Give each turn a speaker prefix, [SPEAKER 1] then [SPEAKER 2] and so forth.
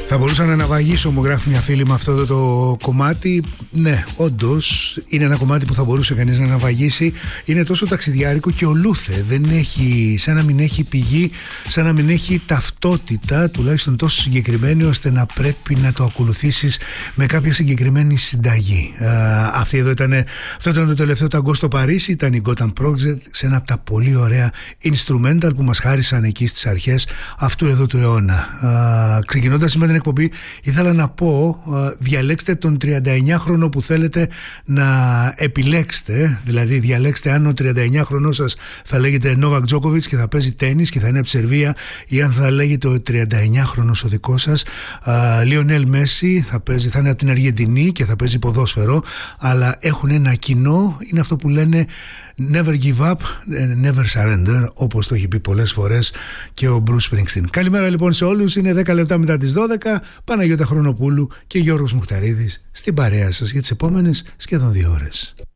[SPEAKER 1] Θα μπορούσα να ναυαγίσω, μου γράφει μια φίλη, με αυτό το κομμάτι. Ναι, όντως είναι ένα κομμάτι που θα μπορούσε κανείς να ναυαγίσει. Είναι τόσο ταξιδιάρικο και ολούθε. Δεν έχει, σαν να μην έχει πηγή, σαν να μην έχει ταυτότητα, τουλάχιστον τόσο συγκεκριμένη, ώστε να πρέπει να το ακολουθήσεις με κάποια συγκεκριμένη συνταγή. Αυτό ήταν το τελευταίο ταγκό στο Παρίσι. Ήταν η Gotham Project, σε ένα από τα πολύ ωραία instrumental που μας χάρισαν εκεί στις αρχές αυτού εδώ του αιώνα. Ξεκινώντας σήμερα την εκπομπή, ήθελα να πω, διαλέξτε τον 39χρονο που θέλετε να επιλέξετε. Δηλαδή διαλέξτε αν ο 39χρονος σας θα λέγεται Novak Djokovic και θα παίζει τένις και θα είναι από τη Σερβία, ή αν θα λέγεται ο 39χρονος ο δικός σας Lionel Messi, θα είναι από την Αργεντινή και θα παίζει ποδόσφαιρο. Αλλά έχουν ένα κοινό, είναι αυτό που λένε never give up, never surrender, όπως το έχει πει πολλές φορές και ο Bruce Springsteen. Καλημέρα λοιπόν σε όλους, είναι 10 λεπτά μετά τις 12, Παναγιώτα Χρονοπούλου και Γιώργος Μουχταρίδης στην παρέα σας για τις επόμενες σχεδόν 2 ώρες.